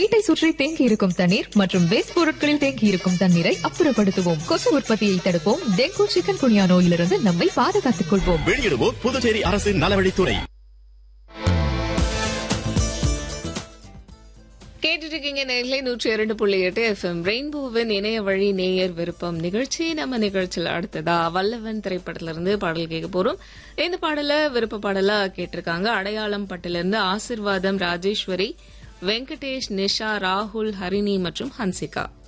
வீட்டை சுற்றி தேங்கி இருக்கும் தண்ணீர் மற்றும் வேஸ்ட் பொருட்களில் தேங்கி இருக்கும் தண்ணீரை அப்புறப்படுத்துவோம். கொசு உற்பத்தியை தடுப்போம். டெங்கு, சிக்கன் குனியா நோயிலிருந்து நம்மை பாதுகாத்துக் கொள்வோம். வெளியிடுவோர் புதுச்சேரி அரசின் நலவழித்துறை. கேட்டுருக்கீங்க நேரிலே 102.8 FM ரெயின்போவின் இணைய வழி நேயர் விருப்பம் நிகழ்ச்சி. நம்ம நிகழ்ச்சியில் அடுத்ததா வல்லவன் திரைப்படத்திலிருந்து பாடல் கேட்க போறோம். இந்த பாடல விருப்ப பாடலா கேட்டிருக்காங்க. அடையாளம் பட்டிலிருந்து ஆசிர்வாதம், ராஜேஸ்வரி, வெங்கடேஷ், நிஷா, ராகுல், ஹரிணி மற்றும் ஹன்சிகா.